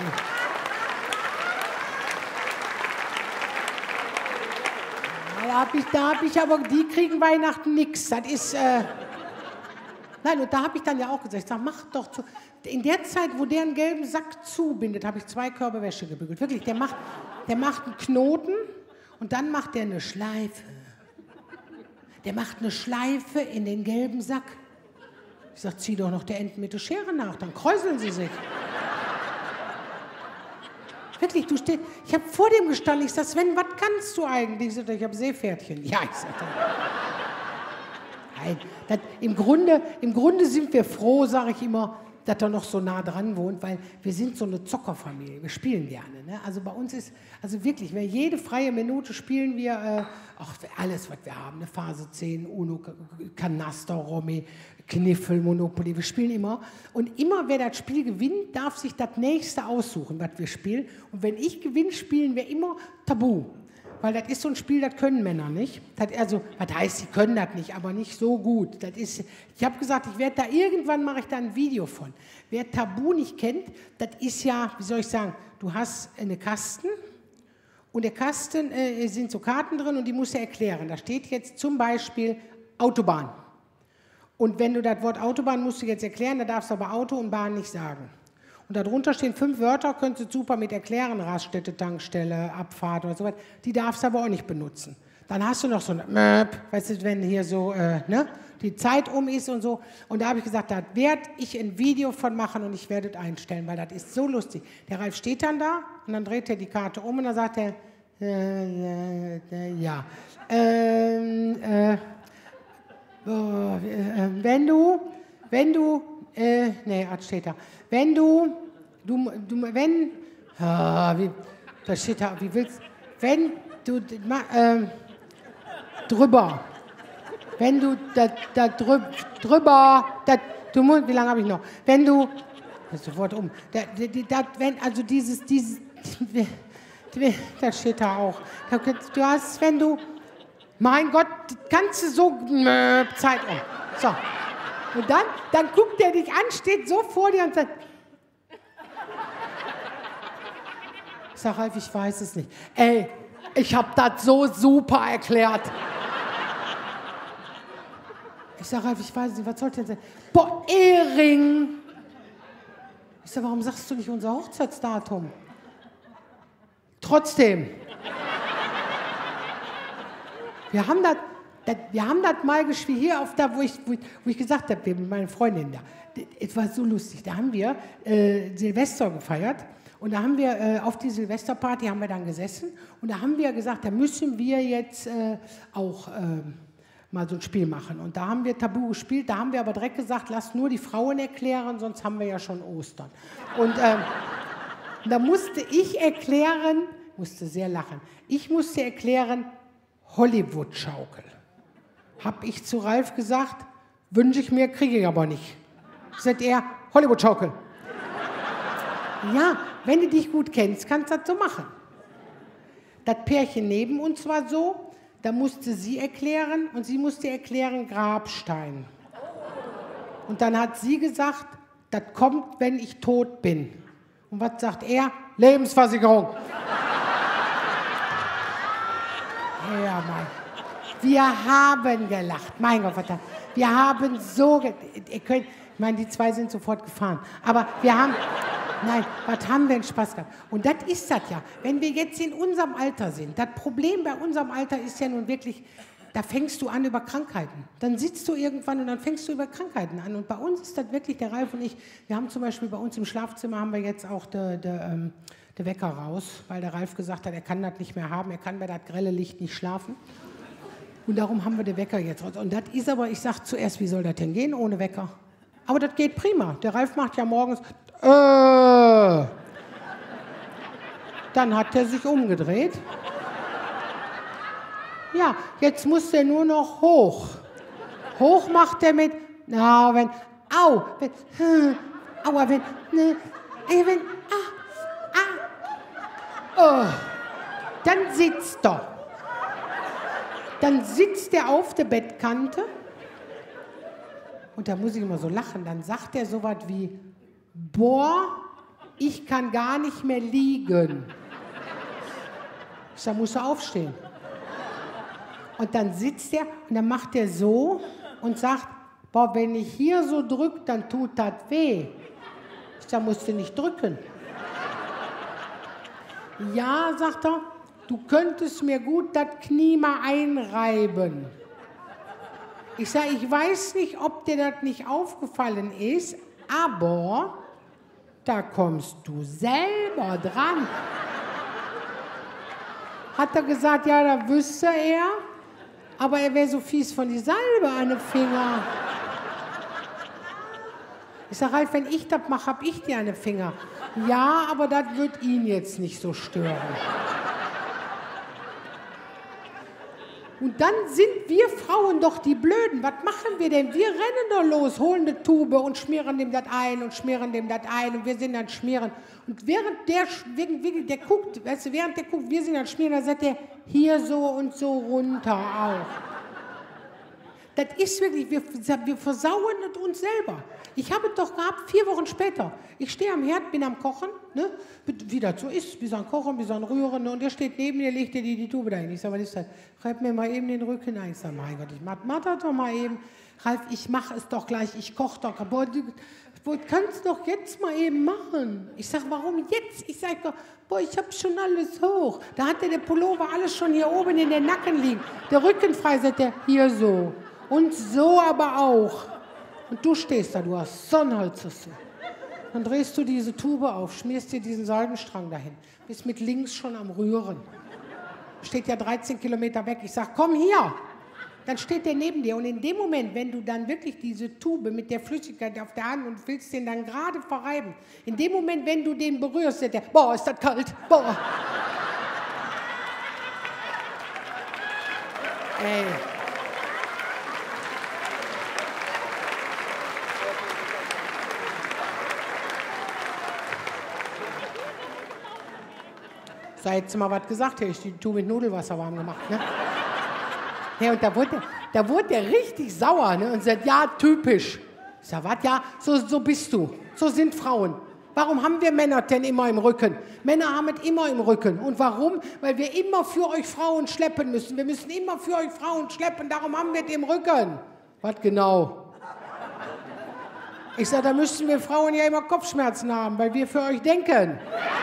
Da hab ich aber, die kriegen Weihnachten nix. Das ist, nein, und da habe ich dann ja auch gesagt, ich sag, mach doch zu. In der Zeit, wo der einen gelben Sack zubindet, habe ich 2 Körbe Wäsche gebügelt. Wirklich, der macht einen Knoten und dann macht der eine Schleife. Der macht eine Schleife in den gelben Sack. Ich sag, zieh doch noch der Enten mit der Schere nach, dann kräuseln sie sich. Wirklich, du stehst, ich habe vor dem gestanden, ich sag, Sven, was kannst du eigentlich? Ich sag, ich habe Seepferdchen. Ja, ich sag, nein, im Grunde sind wir froh, sage ich immer, dass er noch so nah dran wohnt, weil wir sind so eine Zockerfamilie, wir spielen gerne. Ne? Also bei uns ist, also wirklich, jede freie Minute spielen wir alles, was wir haben, eine Phase 10, Uno, Kanaster, Romy, Kniffel, Monopoly, wir spielen immer. Und immer, wer das Spiel gewinnt, darf sich das nächste aussuchen, was wir spielen. Und wenn ich gewinne, spielen wir immer Tabu. Weil das ist so ein Spiel, das können Männer nicht. Also, was heißt, sie können das nicht, aber nicht so gut. Ich habe gesagt, mache ich da ein Video von. Wer Tabu nicht kennt, das ist ja, wie soll ich sagen, du hast eine Kasten und der Kasten sind so Karten drin und die musst du erklären. Da steht jetzt zum Beispiel Autobahn. Und wenn du das Wort Autobahn musst du jetzt erklären, da darfst du aber Auto und Bahn nicht sagen. Und darunter stehen 5 Wörter, könntest du super mit erklären, Raststätte, Tankstelle, Abfahrt oder so was. Die darfst du aber auch nicht benutzen. Dann hast du noch so eine Map, weißt du, wenn hier so die Zeit um ist und so. Und da habe ich gesagt, da werde ich ein Video von machen und ich werde es einstellen, weil das ist so lustig. Der Ralf steht dann da und dann dreht er die Karte um und dann sagt er, ja. Wenn du, steht da. Wenn da steht da, wie willst, wenn du, drüber, wenn du da drüber, du musst, wie lange habe ich noch? Wenn du, sofort um, also dieses, das steht da auch. Du hast, wenn du, mein Gott, kannst du so, Zeit um. So. Und dann guckt er dich an, steht so vor dir und sagt, ich sag, Ralf, ich weiß es nicht. Ey, ich hab das so super erklärt. Ich sag, Ralf, ich weiß es nicht, was soll denn sein? Boah, Ehering. Ich sag, warum sagst du nicht unser Hochzeitsdatum? Trotzdem. Wir haben das mal gespielt, hier auf da, wo ich gesagt habe, mit meiner Freundin da. Es war so lustig. Da haben wir Silvester gefeiert und da haben wir auf die Silvesterparty haben wir dann gesessen und da haben wir gesagt, da müssen wir jetzt auch mal so ein Spiel machen. Und da haben wir Tabu gespielt, da haben wir aber direkt gesagt, lass nur die Frauen erklären, sonst haben wir ja schon Ostern. Und da musste ich erklären, musste sehr lachen, ich musste erklären, Hollywood-Schaukel. Hab ich zu Ralf gesagt, wünsche ich mir, kriege ich aber nicht. Sagt er, Hollywood-Schaukel. Ja, wenn du dich gut kennst, kannst du das so machen. Das Pärchen neben uns war so, da musste sie erklären und sie musste erklären Grabstein. Und dann hat sie gesagt, das kommt, wenn ich tot bin. Und was sagt er? Lebensversicherung. Ja, Mann. Wir haben gelacht. Mein Gott, verdammt. Wir haben so ich meine, die 2 sind sofort gefahren. Aber wir haben, nein, was haben wir denn Spaß gehabt? Und das ist das ja. Wenn wir jetzt in unserem Alter sind, das Problem bei unserem Alter ist ja nun wirklich, da fängst du an über Krankheiten. Dann sitzt du irgendwann und dann fängst du über Krankheiten an. Und bei uns ist das wirklich, der Ralf und ich, wir haben zum Beispiel bei uns im Schlafzimmer haben wir jetzt auch der Wecker raus, weil der Ralf gesagt hat, er kann das nicht mehr haben, er kann bei das grelle Licht nicht schlafen. Und darum haben wir den Wecker jetzt raus. Und das ist aber, ich sage zuerst, wie soll das denn gehen ohne Wecker? Aber das geht prima. Der Ralf macht ja morgens, dann hat er sich umgedreht. Ja, jetzt muss er nur noch hoch. Hoch macht er mit, na, wenn, au, wenn, aua, wenn, ne, wenn, oh, dann sitzt er. Dann sitzt er auf der Bettkante und da muss ich immer so lachen. Dann sagt er so was wie, boah, ich kann gar nicht mehr liegen. Ich sage, musst du aufstehen. Und dann sitzt er und dann macht er so und sagt, boah, wenn ich hier so drücke, dann tut das weh. Ich sage, musst du nicht drücken. Ja, sagt er, du könntest mir gut das Knie mal einreiben. Ich sage, ich weiß nicht, ob dir das nicht aufgefallen ist, aber da kommst du selber dran. Hat er gesagt, ja, da wüsste er, aber er wäre so fies von die Salbe an den Finger. Ich sage, Ralf, wenn ich das mache, habe ich dir an den Finger. Ja, aber das wird ihn jetzt nicht so stören. Und dann sind wir Frauen doch die Blöden. Was machen wir denn? Wir rennen doch los, holen eine Tube und schmieren dem das ein und schmieren dem das ein und wir sind dann schmieren. Und während der guckt, weißt du, während der guckt, wir sind dann schmieren, dann sagt er hier so und so runter auch. Das ist wirklich, wir versauen es uns selber. Ich habe es doch gehabt, 4 Wochen später. Ich stehe am Herd, bin am Kochen, ne? Wie das so ist, wie so ein Kochen, wie so ein Rühren. Und der steht neben mir, legt dir die Tube dahin. Ich sage, was ist das? Reib mir mal eben den Rücken ein. Ich sage, mein Gott, ich mach das doch mal eben. Ralf, ich mache es doch gleich, ich koche doch. Boah, du kannst doch jetzt mal eben machen. Ich sage, warum jetzt? Ich sage doch, boah, ich habe schon alles hoch. Da hat der Pullover alles schon hier oben in den Nacken liegen. Der Rücken frei, sagt er, hier so. Und so aber auch. Und du stehst da, du hast Sonnenholz. Dann drehst du diese Tube auf, schmierst dir diesen Salbenstrang dahin, bist mit links schon am Rühren. Steht ja 13 Kilometer weg. Ich sag, komm hier. Dann steht der neben dir. Und in dem Moment, wenn du dann wirklich diese Tube mit der Flüssigkeit auf der Hand und willst den dann gerade verreiben, in dem Moment, wenn du den berührst, sagt der, boah, ist das kalt, boah. Ey. So, hättest du mal was gesagt, hätte ich die Tube mit Nudelwasser warm gemacht. Ne? Ja, und da wurde der richtig sauer, ne? Und sagt, ja, typisch. Ich sag, was, ja, so bist du. So sind Frauen. Warum haben wir Männer denn immer im Rücken? Männer haben es immer im Rücken. Und warum? Weil wir immer für euch Frauen schleppen müssen. Wir müssen immer für euch Frauen schleppen, darum haben wir es im Rücken. Was genau? Ich sag, da müssten wir Frauen ja immer Kopfschmerzen haben, weil wir für euch denken.